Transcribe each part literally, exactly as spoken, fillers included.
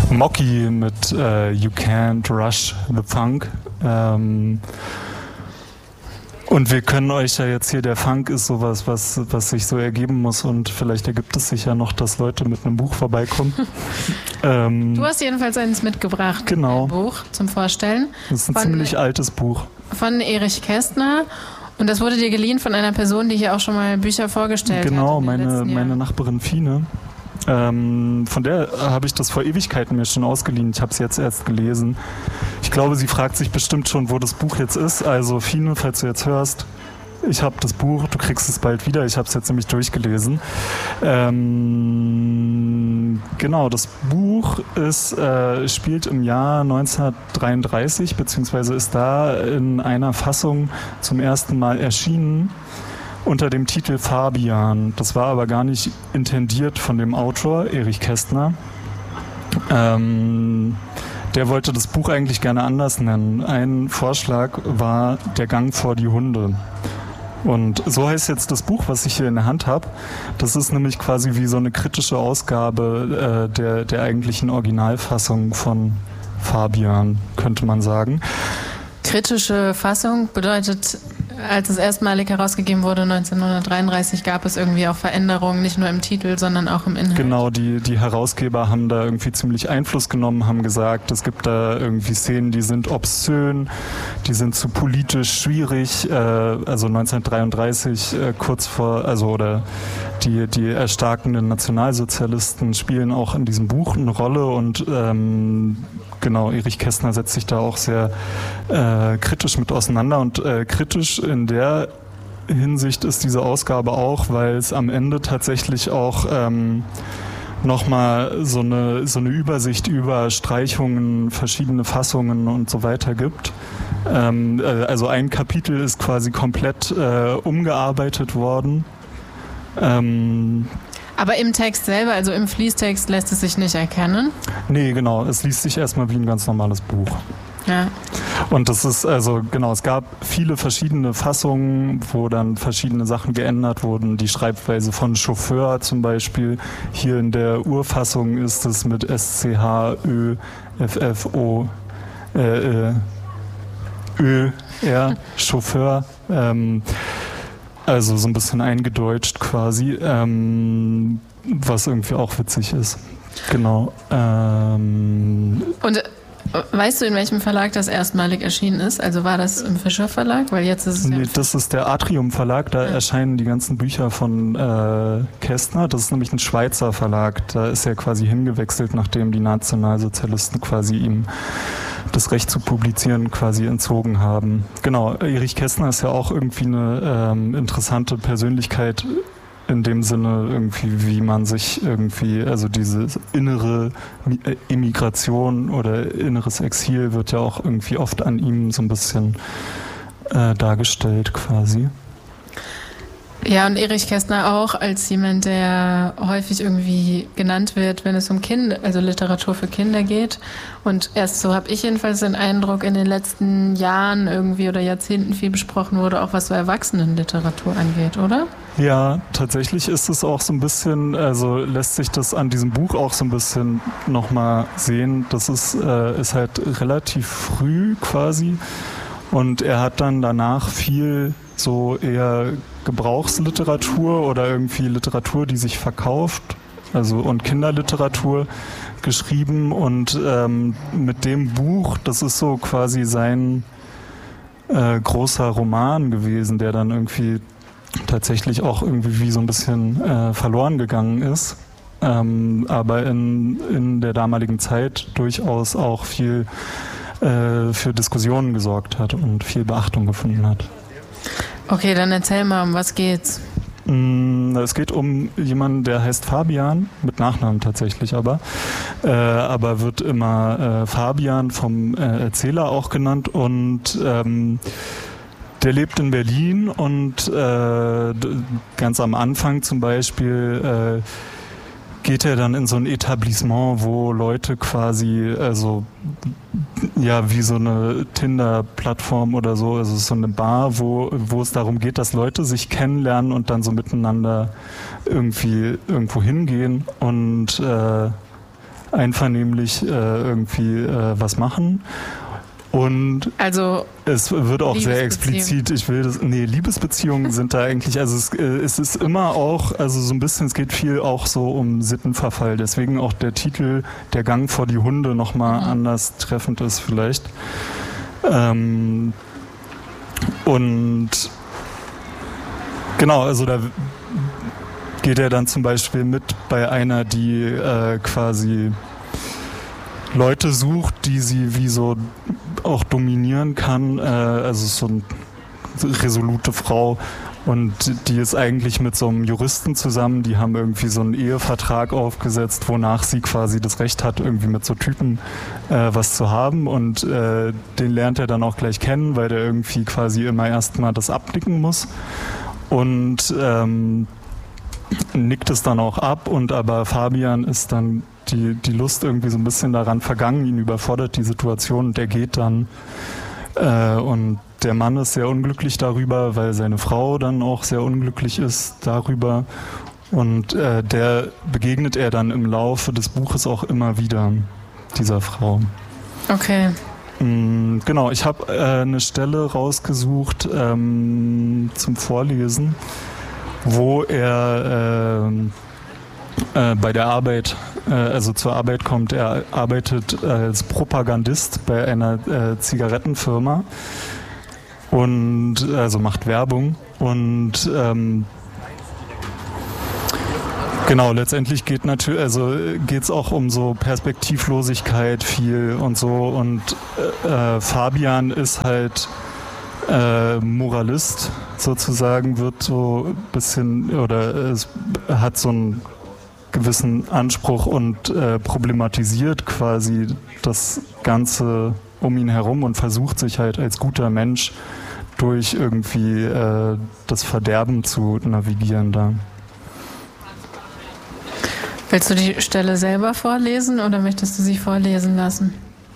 Mocky mit äh, You Can't Rush the Funk. Ähm, und wir können euch ja jetzt hier, der Funk ist sowas, was, was sich so ergeben muss und vielleicht ergibt es sich ja noch, dass Leute mit einem Buch vorbeikommen. ähm, du hast jedenfalls eins mitgebracht, genau. Ein Buch zum Vorstellen. Das ist ein von, ziemlich altes Buch. Von Erich Kästner. Und das wurde dir geliehen von einer Person, die hier auch schon mal Bücher vorgestellt hat. Genau, meine, meine Nachbarin Fine. Ähm, von der habe ich das vor Ewigkeiten mir schon ausgeliehen. Ich habe es jetzt erst gelesen. Ich glaube, sie fragt sich bestimmt schon, wo das Buch jetzt ist. Also Fine, falls du jetzt hörst, ich habe das Buch, du kriegst es bald wieder. Ich habe es jetzt nämlich durchgelesen. Ähm, genau, das Buch ist, äh, spielt im Jahr neunzehnhundertdreiunddreißig, beziehungsweise ist da in einer Fassung zum ersten Mal erschienen. Unter dem Titel Fabian. Das war aber gar nicht intendiert von dem Autor, Erich Kästner. Ähm, der wollte das Buch eigentlich gerne anders nennen. Ein Vorschlag war Der Gang vor die Hunde. Und so heißt jetzt das Buch, was ich hier in der Hand habe. Das ist nämlich quasi wie so eine kritische Ausgabe äh, der, der eigentlichen Originalfassung von Fabian, könnte man sagen. Kritische Fassung bedeutet, als es erstmalig herausgegeben wurde, neunzehnhundertdreiunddreißig, gab es irgendwie auch Veränderungen, nicht nur im Titel, sondern auch im Inhalt. Genau, die, die Herausgeber haben da irgendwie ziemlich Einfluss genommen, haben gesagt, es gibt da irgendwie Szenen, die sind obszön, die sind zu politisch schwierig. Äh, also neunzehnhundertdreiunddreißig, äh, kurz vor, also oder die, die erstarkenden Nationalsozialisten spielen auch in diesem Buch eine Rolle und ähm, genau, Erich Kästner setzt sich da auch sehr äh, kritisch mit auseinander und äh, kritisch in der Hinsicht ist diese Ausgabe auch, weil es am Ende tatsächlich auch ähm, nochmal so eine, so eine Übersicht über Streichungen, verschiedene Fassungen und so weiter gibt. Ähm, äh, also ein Kapitel ist quasi komplett äh, umgearbeitet worden. Ähm, Aber im Text selber, also im Fließtext, lässt es sich nicht erkennen? Nee, genau. Es liest sich erstmal wie ein ganz normales Buch. Ja. Und das ist, also genau, es gab viele verschiedene Fassungen, wo dann verschiedene Sachen geändert wurden. Die Schreibweise von Chauffeur zum Beispiel. Hier in der Urfassung ist es mit S C H Ö F F O äh, Ö R, Chauffeur. Ähm, Also so ein bisschen eingedeutscht quasi, ähm, was irgendwie auch witzig ist. Genau. Ähm, Und äh, weißt du, in welchem Verlag das erstmalig erschienen ist? Also war das im Fischer Verlag? Weil jetzt ist es nee, ja das ist der Atrium Verlag, da ja. erscheinen die ganzen Bücher von äh, Kästner. Das ist nämlich ein Schweizer Verlag. Da ist er quasi hingewechselt, nachdem die Nationalsozialisten quasi ihm das Recht zu publizieren quasi entzogen haben. Genau, Erich Kästner ist ja auch irgendwie eine ähm, interessante Persönlichkeit in dem Sinne irgendwie, wie man sich irgendwie, also diese innere Emigration oder inneres Exil wird ja auch irgendwie oft an ihm so ein bisschen äh, dargestellt quasi. Ja, und Erich Kästner auch als jemand, der häufig irgendwie genannt wird, wenn es um Kinder, also Literatur für Kinder geht. Und erst so habe ich jedenfalls den Eindruck, in den letzten Jahren irgendwie oder Jahrzehnten viel besprochen wurde, auch was so Erwachsenenliteratur angeht, oder? Ja, tatsächlich ist es auch so ein bisschen, also lässt sich das an diesem Buch auch so ein bisschen nochmal sehen. Das ist, äh, ist halt relativ früh quasi und er hat dann danach viel so eher Gebrauchsliteratur oder irgendwie Literatur, die sich verkauft, also und Kinderliteratur geschrieben und ähm, mit dem Buch, das ist so quasi sein äh, großer Roman gewesen, der dann irgendwie tatsächlich auch irgendwie wie so ein bisschen äh, verloren gegangen ist, ähm, aber in, in der damaligen Zeit durchaus auch viel äh, für Diskussionen gesorgt hat und viel Beachtung gefunden hat. Okay, dann erzähl mal, um was geht's? Es geht um jemanden, der heißt Fabian, mit Nachnamen tatsächlich aber, äh, aber wird immer äh, Fabian vom äh, Erzähler auch genannt und ähm, der lebt in Berlin und äh, ganz am Anfang zum Beispiel äh, geht er dann in so ein Etablissement, wo Leute quasi, also ja, wie so eine Tinder-Plattform oder so, also so eine Bar, wo, wo es darum geht, dass Leute sich kennenlernen und dann so miteinander irgendwie irgendwo hingehen und äh, einvernehmlich äh, irgendwie äh, was machen. Und also es wird auch sehr explizit, ich will das, nee, Liebesbeziehungen sind da eigentlich, also es, es ist immer auch, also so ein bisschen, es geht viel auch so um Sittenverfall, deswegen auch der Titel Der Gang vor die Hunde nochmal mhm. anders treffend ist vielleicht. Ähm, und genau, also da geht er dann zum Beispiel mit bei einer, die äh, quasi Leute sucht, die sie wie so auch dominieren kann, äh, also so eine resolute Frau, und die ist eigentlich mit so einem Juristen zusammen, die haben irgendwie so einen Ehevertrag aufgesetzt, wonach sie quasi das Recht hat, irgendwie mit so Typen äh, was zu haben, und äh, den lernt er dann auch gleich kennen, weil der irgendwie quasi immer erstmal das abnicken muss und ähm, nickt es dann auch ab, und aber Fabian ist dann die, die Lust irgendwie so ein bisschen daran vergangen, ihn überfordert die Situation, und der geht dann äh, und der Mann ist sehr unglücklich darüber, weil seine Frau dann auch sehr unglücklich ist darüber, und äh, der begegnet er dann im Laufe des Buches auch immer wieder, dieser Frau. Okay. Mm, genau, ich habe äh, eine Stelle rausgesucht ähm, zum Vorlesen, wo er äh, äh, bei der Arbeit, äh, also zur Arbeit kommt. Er arbeitet als Propagandist bei einer äh, Zigarettenfirma und also macht Werbung, und ähm, genau, letztendlich geht natürlich, also geht's auch um so Perspektivlosigkeit viel und so, und äh, Fabian ist halt Äh, Moralist sozusagen, wird so ein bisschen oder es hat so einen gewissen Anspruch und äh, problematisiert quasi das Ganze um ihn herum und versucht sich halt als guter Mensch durch irgendwie äh, das Verderben zu navigieren da. Willst du die Stelle selber vorlesen oder möchtest du sie vorlesen lassen?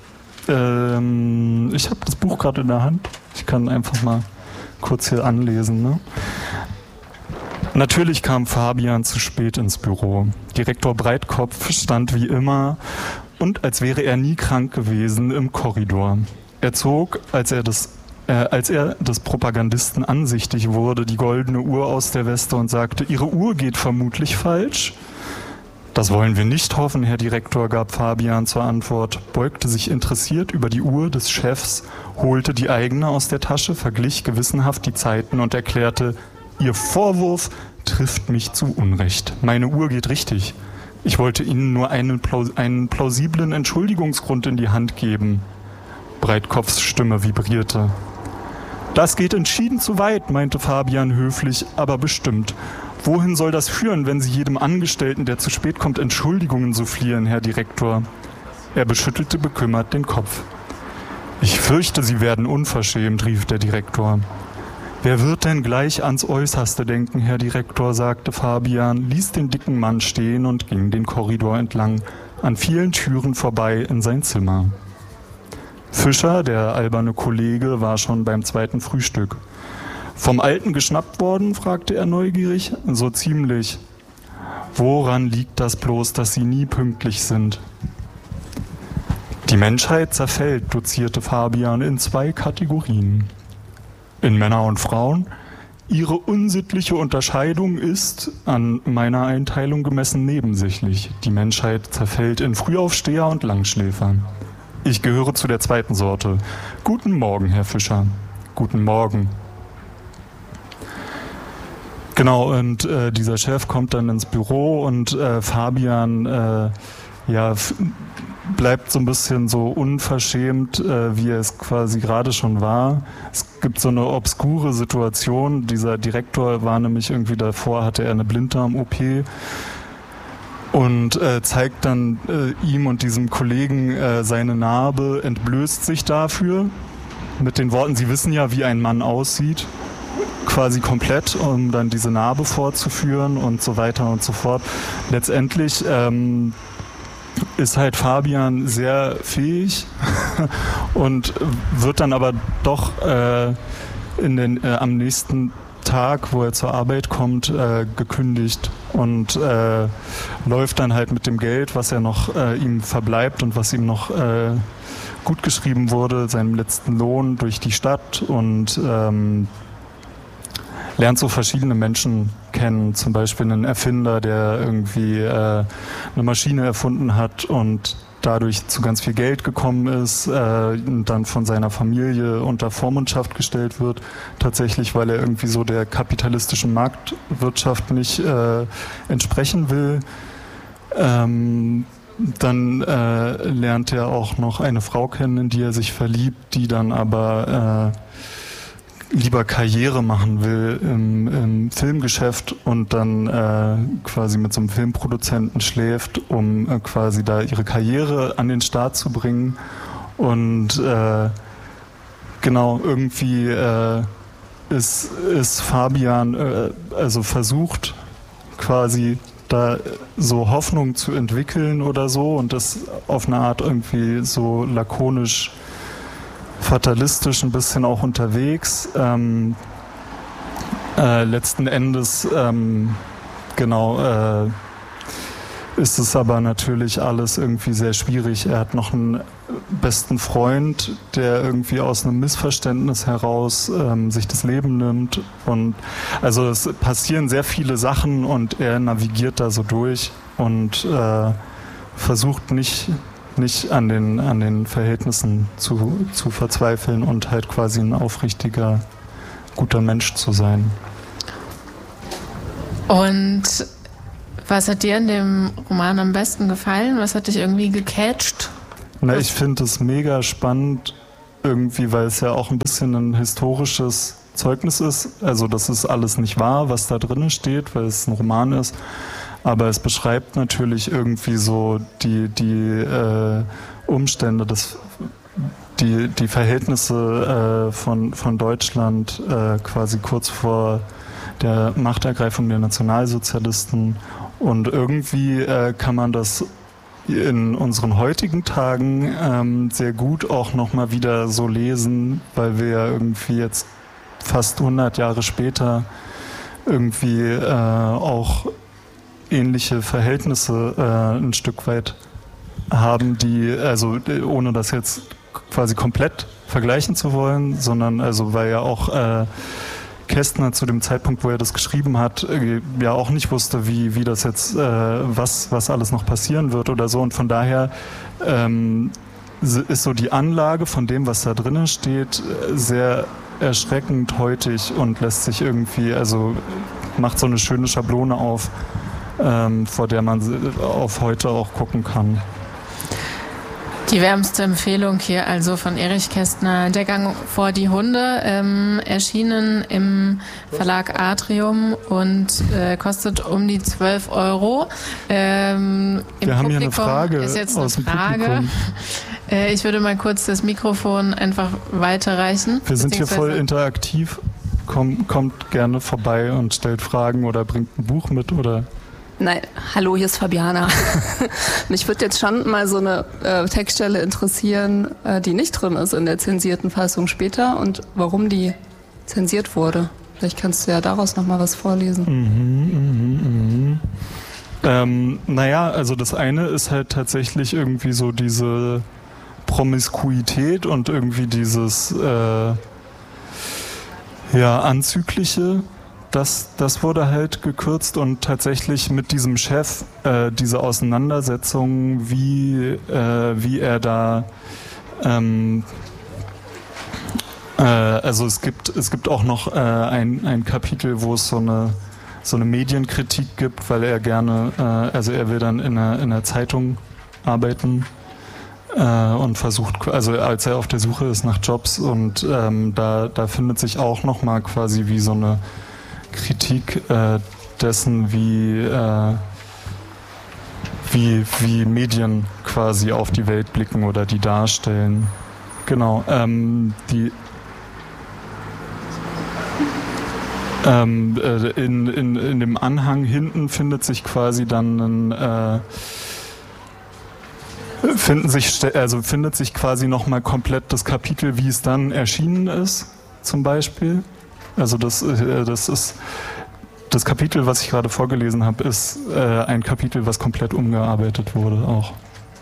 Ähm, ich habe das Buch gerade in der Hand. Ich kann einfach mal kurz hier anlesen. Ne? Natürlich kam Fabian zu spät ins Büro. Direktor Breitkopf stand wie immer und als wäre er nie krank gewesen im Korridor. Er zog, als er das, äh, als er des Propagandisten ansichtig wurde, die goldene Uhr aus der Weste und sagte: Ihre Uhr geht vermutlich falsch. Das wollen wir nicht hoffen, Herr Direktor, gab Fabian zur Antwort, beugte sich interessiert über die Uhr des Chefs, holte die eigene aus der Tasche, verglich gewissenhaft die Zeiten und erklärte: Ihr Vorwurf trifft mich zu Unrecht. Meine Uhr geht richtig. Ich wollte Ihnen nur einen, plaus- einen plausiblen Entschuldigungsgrund in die Hand geben. Breitkopfs Stimme vibrierte. Das geht entschieden zu weit, meinte Fabian höflich, aber bestimmt. Wohin soll das führen, wenn Sie jedem Angestellten, der zu spät kommt, Entschuldigungen soufflieren, Herr Direktor? Er beschüttelte bekümmert den Kopf. Ich fürchte, Sie werden unverschämt, rief der Direktor. Wer wird denn gleich ans Äußerste denken, Herr Direktor, sagte Fabian, ließ den dicken Mann stehen und ging den Korridor entlang, an vielen Türen vorbei in sein Zimmer. Fischer, der alberne Kollege, war schon beim zweiten Frühstück. Vom Alten geschnappt worden, fragte er neugierig. So ziemlich. Woran liegt das bloß, dass Sie nie pünktlich sind? Die Menschheit zerfällt, dozierte Fabian, in zwei Kategorien. In Männer und Frauen. Ihre unsittliche Unterscheidung ist, an meiner Einteilung gemessen, nebensächlich. Die Menschheit zerfällt in Frühaufsteher und Langschläfer. Ich gehöre zu der zweiten Sorte. Guten Morgen, Herr Fischer. Guten Morgen. Genau, und äh, dieser Chef kommt dann ins Büro und äh, Fabian äh, ja, f- bleibt so ein bisschen so unverschämt, äh, wie er es quasi gerade schon war. Es gibt so eine obskure Situation. Dieser Direktor war nämlich irgendwie davor, hatte er eine Blinddarm-O P und äh, zeigt dann äh, ihm und diesem Kollegen äh, seine Narbe, entblößt sich dafür mit den Worten: Sie wissen ja, wie ein Mann aussieht. Quasi komplett, um dann diese Narbe vorzuführen und so weiter und so fort. Letztendlich ähm, ist halt Fabian sehr fähig und wird dann aber doch äh, in den, äh, am nächsten Tag, wo er zur Arbeit kommt, äh, gekündigt und äh, läuft dann halt mit dem Geld, was er noch äh, ihm verbleibt und was ihm noch äh, gut geschrieben wurde, seinem letzten Lohn durch die Stadt und ähm, lernt so verschiedene Menschen kennen, zum Beispiel einen Erfinder, der irgendwie äh, eine Maschine erfunden hat und dadurch zu ganz viel Geld gekommen ist, äh, und dann von seiner Familie unter Vormundschaft gestellt wird, tatsächlich, weil er irgendwie so der kapitalistischen Marktwirtschaft nicht äh, entsprechen will. Ähm, dann äh, lernt er auch noch eine Frau kennen, in die er sich verliebt, die dann aber äh, lieber Karriere machen will im, im Filmgeschäft und dann äh, quasi mit so einem Filmproduzenten schläft, um äh, quasi da ihre Karriere an den Start zu bringen. Und äh, genau, irgendwie äh, ist, ist Fabian äh, also versucht quasi da so Hoffnung zu entwickeln oder so und das auf eine Art irgendwie so lakonisch fatalistisch ein bisschen auch unterwegs. Ähm, äh, letzten Endes, ähm, genau, äh, ist es aber natürlich alles irgendwie sehr schwierig. Er hat noch einen besten Freund, der irgendwie aus einem Missverständnis heraus ähm, sich das Leben nimmt. Und also es passieren sehr viele Sachen und er navigiert da so durch und äh, versucht nicht nicht an den, an den Verhältnissen zu, zu verzweifeln und halt quasi ein aufrichtiger, guter Mensch zu sein. Und was hat dir in dem Roman am besten gefallen? Was hat dich irgendwie gecatcht? Na, ich finde es mega spannend irgendwie, weil es ja auch ein bisschen ein historisches Zeugnis ist. Also das ist alles nicht wahr, was da drin steht, weil es ein Roman ist. Aber es beschreibt natürlich irgendwie so die, die äh, Umstände, das, die, die Verhältnisse äh, von, von Deutschland äh, quasi kurz vor der Machtergreifung der Nationalsozialisten. Und irgendwie äh, kann man das in unseren heutigen Tagen ähm, sehr gut auch nochmal wieder so lesen, weil wir ja irgendwie jetzt fast hundert Jahre später irgendwie äh, auch ähnliche Verhältnisse äh, ein Stück weit haben, die, also ohne das jetzt quasi komplett vergleichen zu wollen, sondern also weil ja auch äh, Kästner zu dem Zeitpunkt, wo er das geschrieben hat, äh, ja auch nicht wusste, wie, wie das jetzt, äh, was, was alles noch passieren wird oder so und von daher ähm, ist so die Anlage von dem, was da drinnen steht, sehr erschreckend heutig und lässt sich irgendwie, also macht so eine schöne Schablone auf, Ähm, vor der man auf heute auch gucken kann. Die wärmste Empfehlung hier also von Erich Kästner, Der Gang vor die Hunde, ähm, erschienen im Verlag Atrium und äh, kostet um die zwölf Euro. Ähm, im Wir haben Publikum hier eine Frage ist jetzt aus eine dem Frage. Publikum. Äh, ich würde mal kurz das Mikrofon einfach weiterreichen. Wir sind hier voll interaktiv. Komm, kommt gerne vorbei und stellt Fragen oder bringt ein Buch mit oder... Nein, hallo, hier ist Fabiana. Mich würde jetzt schon mal so eine äh, Textstelle interessieren, äh, die nicht drin ist in der zensierten Fassung später und warum die zensiert wurde. Vielleicht kannst du ja daraus nochmal was vorlesen. Mhm, mhm, mhm. Ähm, naja, also das eine ist halt tatsächlich irgendwie so diese Promiskuität und irgendwie dieses äh, ja, Anzügliche. Das, das wurde halt gekürzt und tatsächlich mit diesem Chef äh, diese Auseinandersetzung, wie, äh, wie er da ähm, äh, also es gibt, es gibt auch noch äh, ein, ein Kapitel, wo es so eine, so eine Medienkritik gibt, weil er gerne, äh, also er will dann in einer, in einer Zeitung arbeiten äh, und versucht, also als er auf der Suche ist nach Jobs und ähm, da, da findet sich auch nochmal quasi wie so eine Kritik äh, dessen, wie, äh, wie, wie Medien quasi auf die Welt blicken oder die darstellen. Genau. Ähm, die, ähm, äh, in, in, in dem Anhang hinten findet sich quasi dann ein äh, finden sich, also findet sich quasi nochmal komplett das Kapitel, wie es dann erschienen ist, zum Beispiel. Also das, äh, das ist das Kapitel, was ich gerade vorgelesen habe, ist äh, ein Kapitel, was komplett umgearbeitet wurde auch.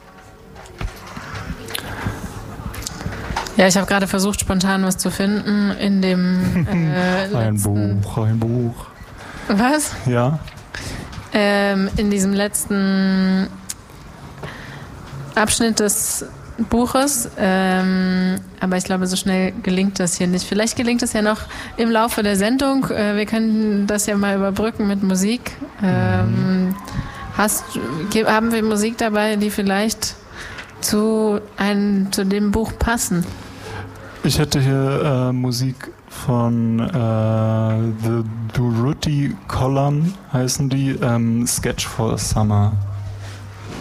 Ja, ich habe gerade versucht, spontan was zu finden in dem äh, ein Buch, ein Buch. Was? Ja. Ähm, in diesem letzten Abschnitt des Buches, ähm, aber ich glaube, so schnell gelingt das hier nicht. Vielleicht gelingt es ja noch im Laufe der Sendung. Äh, wir können das ja mal überbrücken mit Musik. Ähm, hast, haben wir Musik dabei, die vielleicht zu, ein, zu dem Buch passen? Ich hätte hier äh, Musik von äh, The Durruti Column, heißen die, ähm, Sketch for a Summer.